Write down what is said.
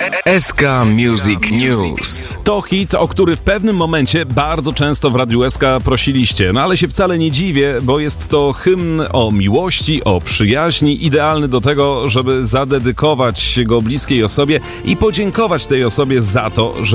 SK Music News. To hit, o który w pewnym momencie bardzo często w Radiu SK prosiliście. No ale się wcale nie dziwię, bo jest to hymn o miłości, o przyjaźni, idealny do tego, żeby zadedykować go bliskiej osobie i podziękować tej osobie za to, że